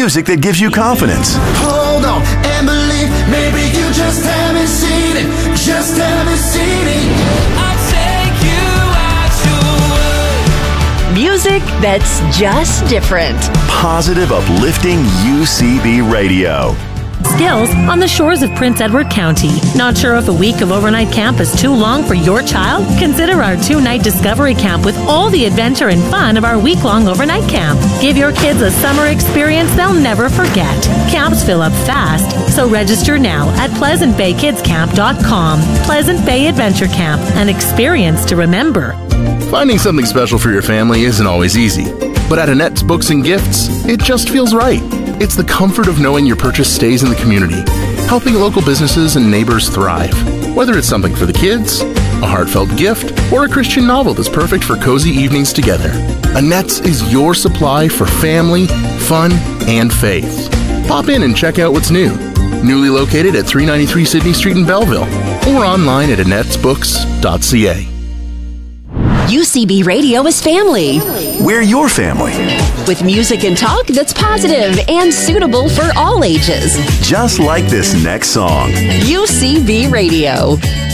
music that gives you confidence. Hold on and believe, maybe you just haven't seen it, just haven't seen it. I'll take you at your word. Music that's just different. Positive, uplifting UCB Radio. Skills on the shores of Prince Edward County. Not sure if a week of overnight camp is too long for your child? Consider our 2-night discovery camp with all the adventure and fun of our week-long overnight camp. Give your kids a summer experience they'll never forget. Camps fill up fast, so register now at PleasantBayKidsCamp.com. Pleasant Bay Adventure Camp, an experience to remember. Finding something special for your family isn't always easy, but at Annette's Books and Gifts, it just feels right. It's the comfort of knowing your purchase stays in the community, helping local businesses and neighbors thrive. Whether it's something for the kids, a heartfelt gift, or a Christian novel that's perfect for cozy evenings together, Annette's is your supply for family, fun, and faith. Pop in and check out what's new. Newly located at 393 Sydney Street in Belleville, or online at Annette'sBooks.ca. UCB Radio is family. We're your family. With music and talk that's positive and suitable for all ages. Just like this next song. UCB Radio.